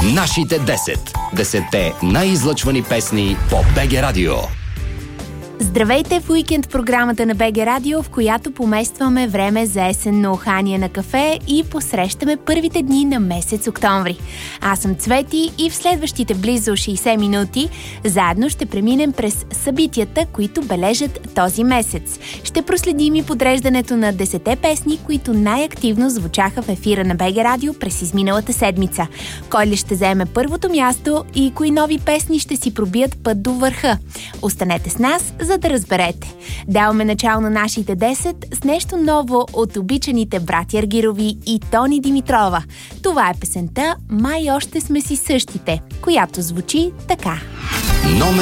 Нашите 10. 10-те най-излъчвани песни по БГ Радио. Здравейте в уикенд програмата на БГ Радио, в която поместваме време за есенно ухание на кафе и посрещаме първите дни на месец октомври. Аз съм Цвети и в следващите близо 60 минути заедно ще преминем през събитията, които бележат този месец. Ще проследим и подреждането на 10 песни, които най-активно звучаха в ефира на БГ Радио през изминалата седмица. Кой ли ще заеме първото място и кои нови песни ще си пробият път до върха? Останете с нас, за да разберете. Даваме начало на нашите 10 с нещо ново от обичаните братя Аргирови и Тони Димитрова. Това е песента "Май още сме си същите", която звучи така.